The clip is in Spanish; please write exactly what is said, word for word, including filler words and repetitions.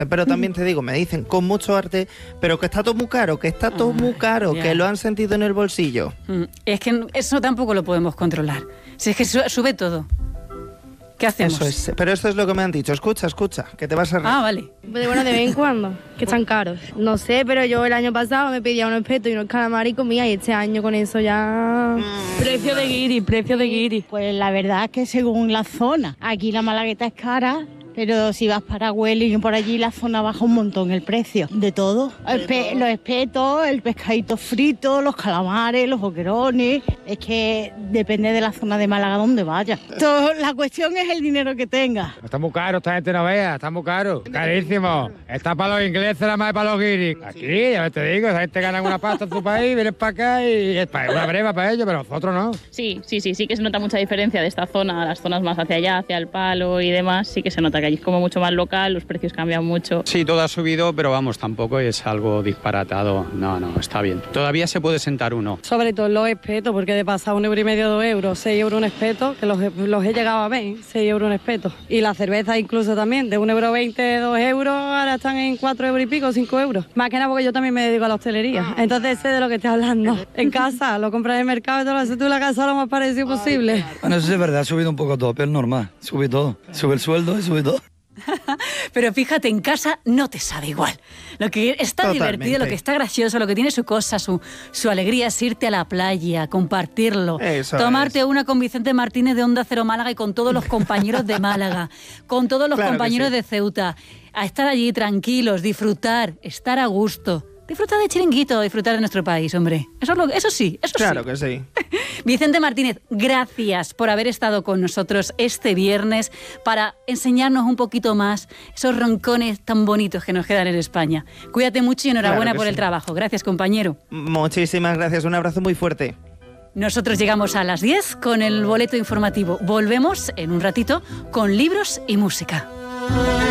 Pero también te digo, me dicen con mucho arte, pero que está todo muy caro, que está todo muy caro, ya. que lo han sentido en el bolsillo. Mm, Es que eso tampoco lo podemos controlar. Si es que su- sube todo. ¿Qué hacemos? Eso es, pero esto es lo que me han dicho. Escucha, escucha, que te vas a reír. Ah, vale. Pero bueno, de vez en cuando, que están caros. No sé, pero yo el año pasado me pedía unos espetos y unos calamares y comía, y este año con eso ya... Precio de guiri, precio de guiri. Pues la verdad es que según la zona, aquí la malagueta es cara, pero si vas para Huelin y por allí la zona baja un montón el precio de todo. El pe- los espetos, el pescadito frito, los calamares, los boquerones. Es que depende de la zona de Málaga donde vayas. Todo- la cuestión es el dinero que tengas. Está muy caro, esta gente no vea, está muy caro. Carísimo. Está para los ingleses, nada más para los guiris. Aquí, ya te digo, esa gente gana una pasta en tu país, vienen para acá y es pa- una breva para ellos, pero nosotros no. Sí, sí, sí, sí que se nota mucha diferencia de esta zona a las zonas más hacia allá, hacia el Palo y demás. Sí que se nota que allí es como mucho más local, los precios cambian mucho. Sí, todo ha subido, pero vamos, tampoco es algo disparatado. No, no, está bien. Todavía se puede sentar uno. Sobre todo los espetos, porque de pasar un euro y medio, dos euros, seis euros un espeto, que los, he- los he llegado a ver, seis euros un espeto. Y la cerveza incluso también, de un euro veinte, dos euros, ahora están en cuatro euros y pico, cinco euros. Más que nada porque yo también me dedico a la hostelería. Entonces sé de lo que estoy hablando. En casa, lo compras en el mercado y todo lo haces tú en la casa lo más parecido posible. Bueno, eso sí es verdad, ha subido un poco todo, pero es normal. Sube todo. Sube el sueldo y sube todo. Pero fíjate, en casa no te sabe igual. Lo que está Totalmente. divertido, lo que está gracioso, lo que tiene su cosa, su, su alegría es irte a la playa, compartirlo, Eso tomarte es. una con Vicente Martínez de Onda Cero Málaga y con todos los compañeros de Málaga, con todos los Claro que compañeros sí. de Ceuta, a estar allí tranquilos, disfrutar, estar a gusto. Disfrutar de Chiringuito, disfrutar de nuestro país, hombre. Eso, es lo, eso sí, eso Claro sí. que sí. Vicente Martínez, gracias por haber estado con nosotros este viernes para enseñarnos un poquito más esos roncones tan bonitos que nos quedan en España. Cuídate mucho y enhorabuena Claro que por el sí. trabajo. Gracias, compañero. Muchísimas gracias, un abrazo muy fuerte. Nosotros llegamos a las diez con el boleto informativo. Volvemos en un ratito con libros y música.